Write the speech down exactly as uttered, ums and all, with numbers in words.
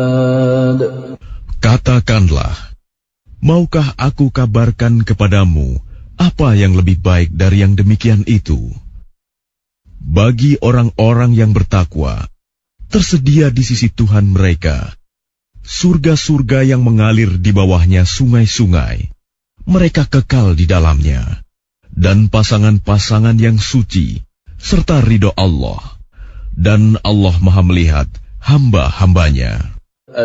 Katakanlah, maukah aku kabarkan kepadamu apa yang lebih baik dari yang demikian itu? Bagi orang-orang yang bertakwa, tersedia di sisi Tuhan mereka surga-surga yang mengalir di bawahnya sungai-sungai. Mereka kekal di dalamnya, dan pasangan-pasangan yang suci, serta ridho Allah. Dan Allah Maha melihat hamba-hambanya.